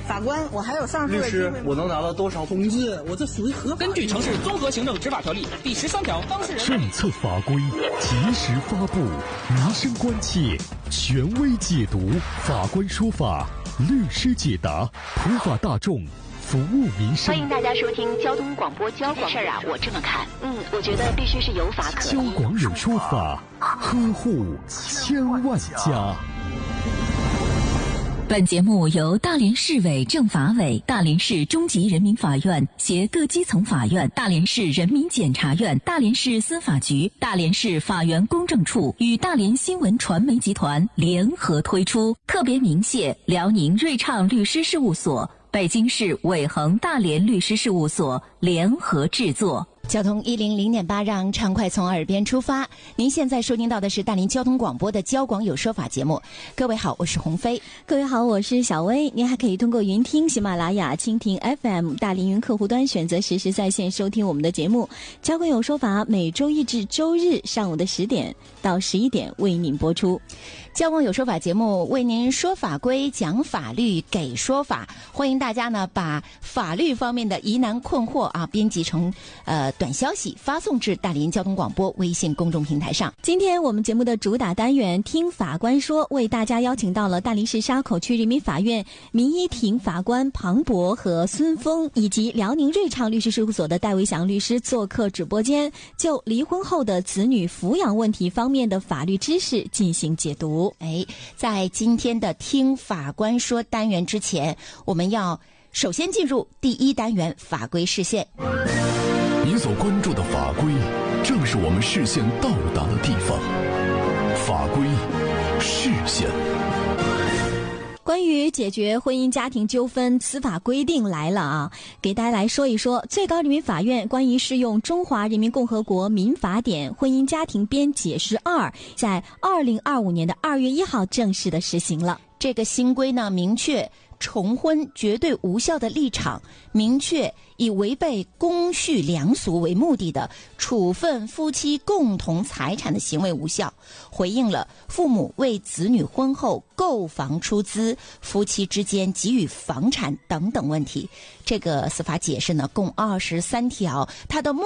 法官，我还有上诉的机会吗？ 律师，我能拿到多少？ 同志，我这属于合法。 根据《城市综合行政执法条例》第13条，当事人政策法规及时发布，民生关切权威解读，法官说法，律师解答，普法大众，服务民生。 欢迎大家收听交通广播交广事儿啊，我这么看，我觉得必须是有法可依。 交广有说法，呵护千万家。 本节目由大连市委政法委、大连市中级人民法院携各基层法院、大连市人民检察院、大连市司法局、大连市法源公证处与大连新闻传媒集团联合推出，特别鸣谢辽宁瑞畅律师事务所、北京市伟恒大连律师事务所联合制作。 交通100.8，让畅快从耳边出发。您现在收听到的是大连交通广播的交广有说法节目。各位好，我是鸿飞。 各位好，我是小薇。您还可以通过云听、喜马拉雅、蜻蜓 FM、大连云客户端选择实时在线收听我们的节目。交广有说法每周一至周日上午的10点到11点为您播出。 交广有说法节目为您说法规、讲法律、给说法。欢迎大家呢把法律方面的疑难困惑啊编辑成短消息发送至大连交通广播微信公众平台上。 今天我们节目的主打单元听法官说，为大家邀请到了大连市沙口区人民法院民一庭法官庞博和孙峰，以及辽宁瑞畅律师事务所的戴维祥律师做客直播间，就离婚后的子女抚养问题方面的法律知识进行解读。 在今天的听法官说单元之前，我们要首先进入第一单元法规视线。 您所关注的法规，正是我们视线到达的地方。法规视线。 关于解决婚姻家庭纠纷司法规定来了啊，给大家来说一说最高人民法院关于适用《中华人民共和国民法典婚姻家庭编解释2》在2025年的2月1号正式的实行了。 这个新规呢，明确重婚绝对无效的立场，明确以违背公序良俗为目的的处分夫妻共同财产的行为无效，回应了父母为子女婚后购房出资、夫妻之间给予房产等等问题。这个司法解释呢，共23条，它的